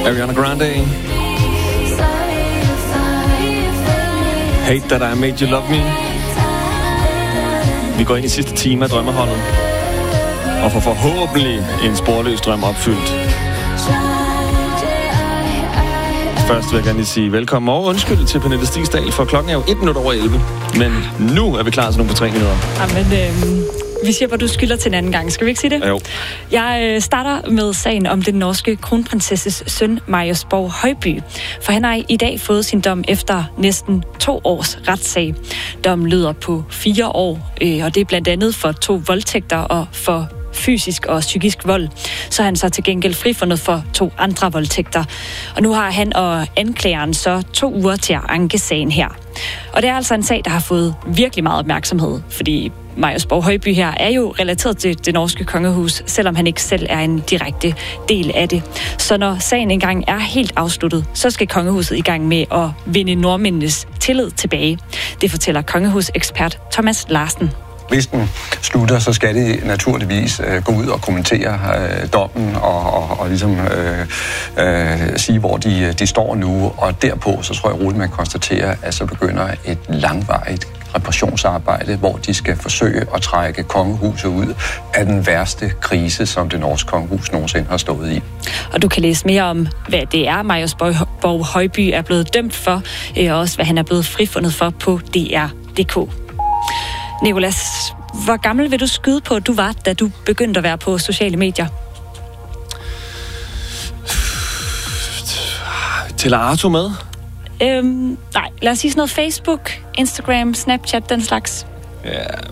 Ariana Grande. Hate That I Made You Love Me. Vi går ind i sidste time af drømmeholdet og får forhåbentlig en sporløs drøm opfyldt. Først vil jeg gerne lige sige velkommen og undskyld til Pernille Stigsdal, for klokken er jo 11:01. Men nu er vi klar til nogle på 3 minutter. Jamen, vi siger bare, du skylder til en anden gang. Skal vi ikke sige det? Jo. Jeg starter med sagen om den norske kronprinsesses søn, Marius Borg Højby. For han har i dag fået sin dom efter næsten 2 års retssag. Dommen lyder på 4 år, og det er blandt andet for 2 voldtægter og for fysisk og psykisk vold. Så er han så til gengæld frifundet for 2 andre voldtægter. Og nu har han og anklageren så 2 uger til at anke sagen her. Og det er altså en sag, der har fået virkelig meget opmærksomhed, fordi Marius Borg Højby her er jo relateret til det norske kongehus, selvom han ikke selv er en direkte del af det. Så når sagen engang er helt afsluttet, så skal kongehuset i gang med at vinde nordmændenes tillid tilbage. Det fortæller kongehusekspert Thomas Larsen. Hvis den slutter, så skal det naturligvis gå ud og kommentere dommen og ligesom sige, hvor de står nu. Og derpå, så tror jeg roligt, man konstaterer, at så begynder et langvarigt reparationsarbejde, hvor de skal forsøge at trække kongehuset ud af den værste krise, som det norske kongehus nogensinde har stået i. Og du kan læse mere om, hvad det er, Marius Borg Højby er blevet dømt for, og også hvad han er blevet frifundet for på DR.dk. Nicolas, hvor gammel vil du skyde på, at du var, da du begyndte at være på sociale medier? Tæller Arto med? Nej, lad os sige sådan noget Facebook, Instagram, Snapchat, den slags. Ja,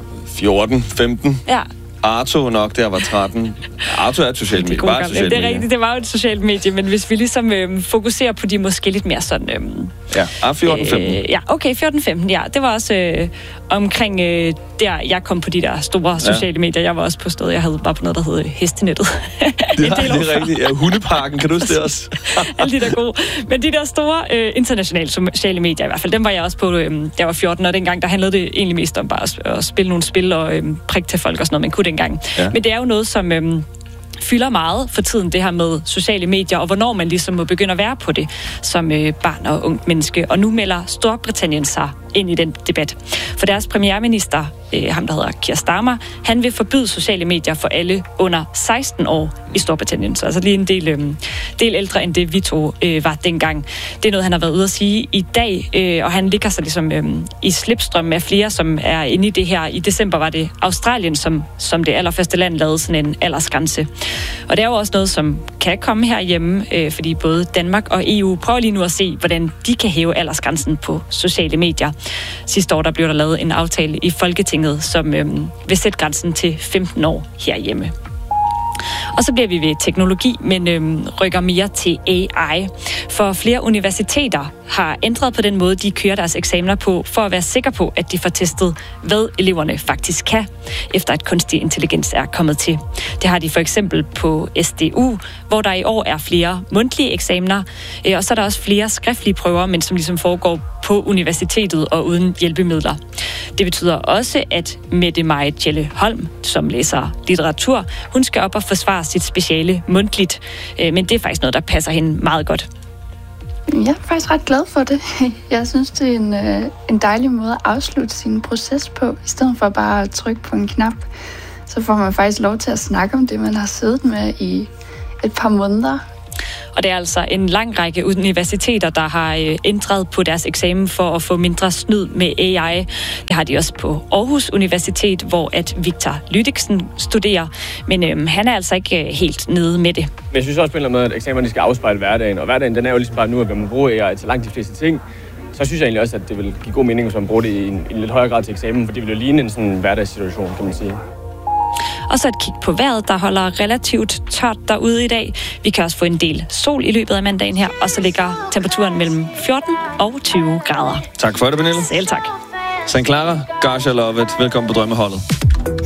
14, 15. Ja. Arto nok, der var 13. Arto er et socialt medie, bare et socialt medie. Det er rigtigt, det var jo et socialt medie, men hvis vi ligesom fokuserer på de måske lidt mere sådan... Ja, 14-15. Ja, okay, 14-15, ja. Det var også omkring der, jeg kom på de der store sociale medier. Jeg var også på stedet, jeg var på noget, der hed Hestenettet. Det er rigtigt. Ja, Hundeparken, kan du huske det også? Alle de der gode. Men de der store internationale sociale medier i hvert fald, dem var jeg også på, da jeg var 14, og dengang, der handlede det egentlig mest om bare at spille nogle spil og prikke til folk og sådan noget, man kunne dengang. Ja. Men det er jo noget, som... fylder meget for tiden, det her med sociale medier, og hvornår man ligesom må begynde at være på det som barn og ungt menneske. Og nu melder Storbritannien sig ind i den debat. For deres premierminister, ham der hedder Keir Starmer, han vil forbyde sociale medier for alle under 16 år i Storbritannien. Så altså lige en del ældre end det vi to var dengang. Det er noget, han har været ude at sige i dag, og han ligger sig ligesom i slipstrøm af flere, som er inde i det her. I december var det Australien, som det allerførste land lavede sådan en aldersgrænse. Og det er jo også noget, som kan komme herhjemme, fordi både Danmark og EU prøver lige nu at se, hvordan de kan hæve aldersgrænsen på sociale medier. Sidste år der blev der lavet en aftale i Folketinget, som vil sætte grænsen til 15 år herhjemme. Og så bliver vi ved teknologi, men rykker mere til AI. For flere universiteter har ændret på den måde, de kører deres eksamener på, for at være sikre på, at de får testet, hvad eleverne faktisk kan, efter at kunstig intelligens er kommet til. Det har de for eksempel på SDU, hvor der i år er flere mundtlige eksamener, og så er der også flere skriftlige prøver, men som ligesom foregår på universitetet og uden hjælpemidler. Det betyder også, at Mette Maja Tjelle Holm, som læser litteratur, hun skal op og forsvare sit speciale mundtligt, men det er faktisk noget, der passer hende meget godt. Jeg er faktisk ret glad for det. Jeg synes, det er en dejlig måde at afslutte sin proces på, i stedet for bare at trykke på en knap. Så får man faktisk lov til at snakke om det, man har siddet med i et par måneder. Og det er altså en lang række universiteter, der har ændret på deres eksamen for at få mindre snyd med AI. Det har de også på Aarhus Universitet, hvor at Victor Lydiksen studerer. Men han er altså ikke helt nede med det. Men jeg synes også på en eller anden måde, at eksamerne skal afspejle hverdagen. Og hverdagen, den er jo ligesom bare nu, at man bruger AI til langt de fleste ting. Så synes jeg egentlig også, at det vil give god mening, hvis man bruger det i en lidt højere grad til eksamen. For det vil jo ligne en sådan hverdagssituation, kan man sige. Og så et kig på vejret, der holder relativt tørt derude i dag. Vi kan også få en del sol i løbet af mandagen her, og så ligger temperaturen mellem 14 og 20 grader. Tak for det, Pernille. Selv tak. St. Clara, gosh, I love it. Velkommen på Drømmeholdet.